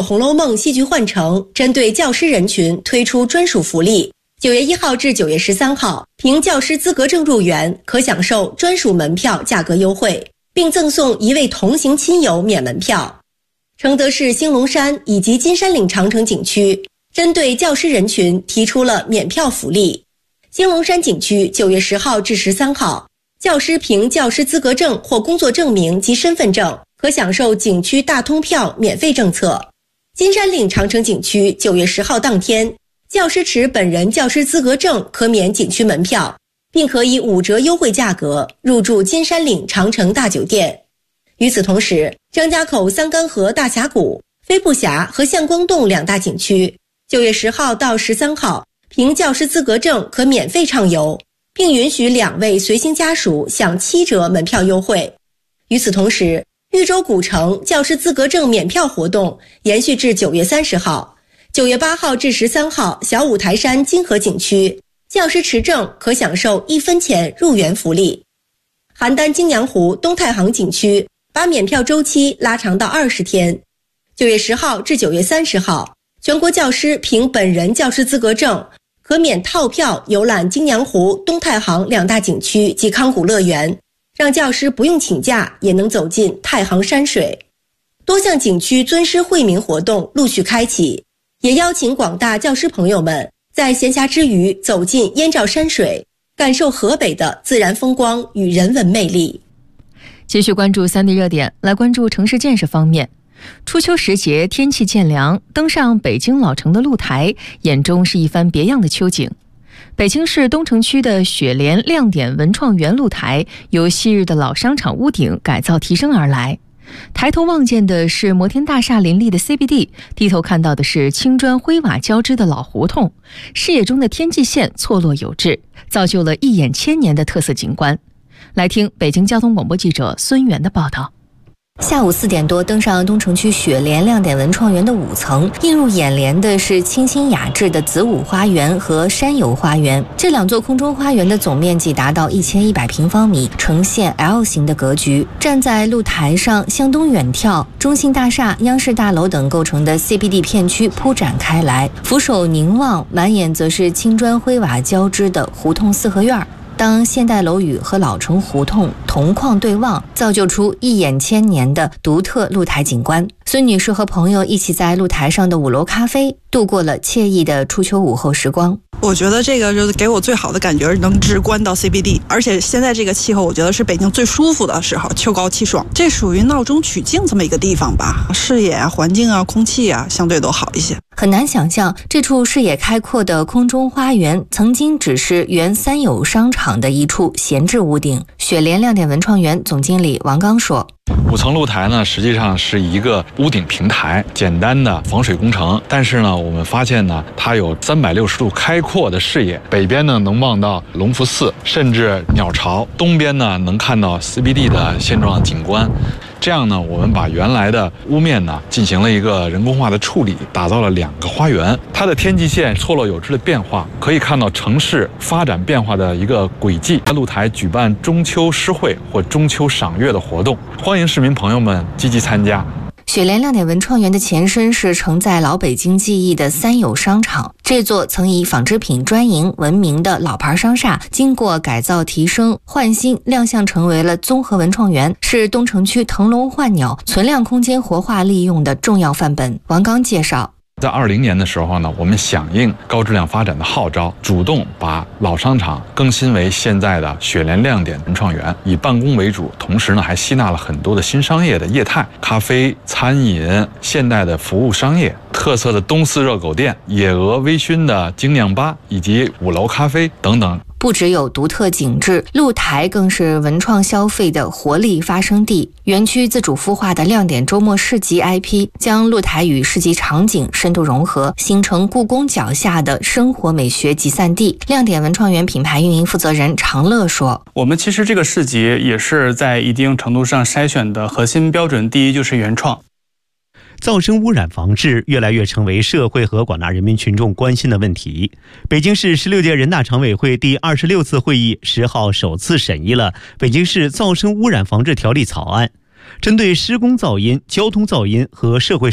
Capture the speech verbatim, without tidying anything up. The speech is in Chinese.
红楼梦》戏剧换乘针对教师人群推出专属福利，九月一号至九月十三号，凭教师资格证入园可享受专属门票价格优惠，并赠送一位同行亲友免门票。承德市兴隆山以及金山岭长城景区针对教师人群提出了免票福利。兴隆山景区九月十号至十三号，教师凭教师资格证或工作证明及身份证可享受景区大通票免费政策。金山岭长城景区九月十号当天，教师持本人教师资格证可免景区门票，并可以五折优惠价格入住金山岭长城大酒店。与此同时，张家口三干河大峡谷、飞步峡和相光洞两大景区九月十号到十三号凭教师资格证可免费畅游，并允许两位随行家属享七折门票优惠。与此同时，豫州古城教师资格证免票活动延续至九月三十号。九月八号至十三号，小五台山金河景区教师持证可享受一分钱入园福利。邯郸京阳湖东太行景区把免票周期拉长到二十天。九月十号至九月三十号，全国教师凭本人教师资格证可免套票游览京阳湖、东太行两大景区及康谷乐园，让教师不用请假也能走进太行山水。多项景区尊师惠民活动陆续开启，也邀请广大教师朋友们在闲暇之余走进燕赵山水，感受河北的自然风光与人文魅力。 继续关注三地热点，来关注城市建设方面。初秋时节，天气渐凉，登上北京老城的露台，眼中是一番别样的秋景。北京市东城区的雪莲亮点文创园露台由昔日的老商场屋顶改造提升而来，抬头望见的是摩天大厦林立的 C B D， 低头看到的是青砖灰瓦交织的老胡同，视野中的天际线错落有致，造就了一眼千年的特色景观。来听北京交通广播记者孙源的报道。 下午四点多，登上东城区雪莲亮点文创园的五层，映入眼帘的是清新雅致的子午花园和山游花园。这两座空中花园的总面积达到一千一百平方米，呈现 L 型的格局。站在露台上向东远眺，中信大厦、央视大楼等构成的 C B D 片区铺展开来，俯首凝望，满眼则是青砖灰瓦交织的胡同四合院。当现代楼宇和老城胡同同框对望，造就出一眼千年的独特露台景观。孙女士和朋友一起在露台上的五楼咖啡度过了惬意的初秋午后时光。 我觉得这个就是给我最好的感觉，能直观到 C B D， 而且现在这个气候，我觉得是北京最舒服的时候，秋高气爽。这属于闹中取静这么一个地方吧，视野啊、环境啊、空气啊，相对都好一些。 很难想象，这处视野开阔的空中花园，曾经只是原三友商场的一处闲置屋顶。雪莲亮点文创园总经理王刚说， 五层露台呢，实际上是一个屋顶平台，简单的防水工程。但是呢，我们发现呢，它有三百六十度开阔的视野，北边呢能望到隆福寺，甚至鸟巢；东边呢能看到 C B D 的现状景观。这样呢，我们把原来的屋面呢进行了一个人工化的处理，打造了两个花园。它的天际线错落有致的变化，可以看到城市发展变化的一个轨迹。露台举办中秋诗会或中秋赏月的活动，欢迎市民朋友们积极参加。 雪莲亮点文创园的前身是承载老北京记忆的三友商场，这座曾以纺织品专营闻名的老牌商厦，经过改造提升换新亮相，成为了综合文创园，是东城区腾笼换鸟、存量空间活化利用的重要范本。王刚介绍， 在二零年的时候呢，我们响应高质量发展的号召，主动把老商场更新为现在的雪莲亮点文创园，以办公为主，同时呢还吸纳了很多的新商业的业态，咖啡、餐饮、现代的服务商业、特色的东四热狗店、野鹅微醺的精酿吧，以及五楼咖啡等等。 不只有独特景致，露台更是文创消费的活力发生地。园区自主孵化的亮点周末市集 I P 将露台与市集场景深度融合，形成故宫脚下的生活美学集散地。亮点文创园品牌运营负责人常乐说， 我们其实这个市集也是在一定程度上筛选的核心标准，第一就是原创。 噪声污染防治越来越成为社会和广大人民群众关心的问题。北京市十六届人大常委会第二十六次会议十号首次审议了北京市噪声污染防治条例草案，针对施工噪音、交通噪音和社会